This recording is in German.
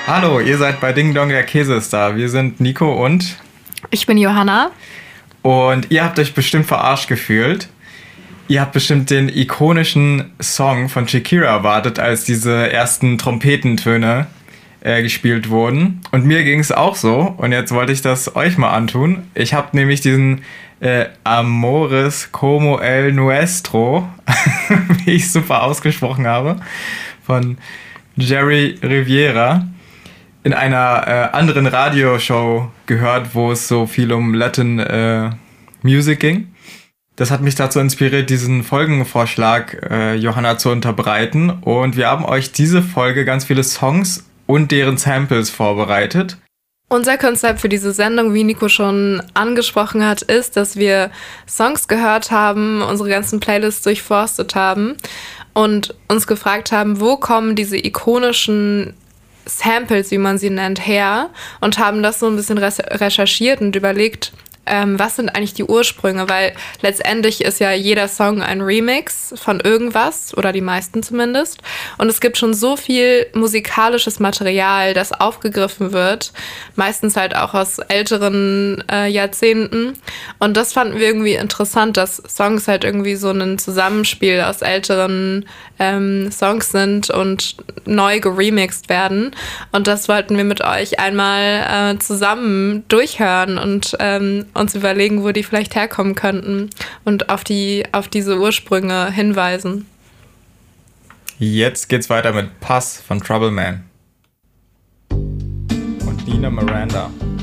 Hallo, ihr seid bei Ding Dong, der Käse ist da. Wir sind Nico Ich bin Johanna. und ihr habt euch bestimmt verarscht gefühlt. Ihr habt bestimmt den ikonischen Song von Shakira erwartet, als diese ersten Trompetentöne gespielt wurden. Und mir ging es auch so. Und jetzt wollte ich das euch mal antun. Ich habe nämlich diesen Amores como el nuestro, wie ich super ausgesprochen habe, von Jerry Rivera in einer anderen Radioshow gehört, wo es so viel um Latin Music ging. Das hat mich dazu inspiriert, diesen Folgenvorschlag Johanna zu unterbreiten. Und wir haben euch diese Folge ganz viele Songs und deren Samples vorbereitet. Unser Konzept für diese Sendung, wie Nico schon angesprochen hat, ist, dass wir Songs gehört haben, unsere ganzen Playlists durchforstet haben und uns gefragt haben, wo kommen diese ikonischen Samples, wie man sie nennt, her, und haben das so ein bisschen recherchiert und überlegt, was sind eigentlich die Ursprünge, weil letztendlich ist ja jeder Song ein Remix von irgendwas, oder die meisten zumindest, und es gibt schon so viel musikalisches Material, das aufgegriffen wird, meistens halt auch aus älteren Jahrzehnten, und das fanden wir irgendwie interessant, dass Songs halt irgendwie so ein Zusammenspiel aus älteren Songs sind und neu geremixed werden, und das wollten wir mit euch einmal zusammen durchhören und uns überlegen, wo die vielleicht herkommen könnten und auf diese Ursprünge hinweisen. Jetzt geht's weiter mit Pass von Trouble Man und Nina Miranda.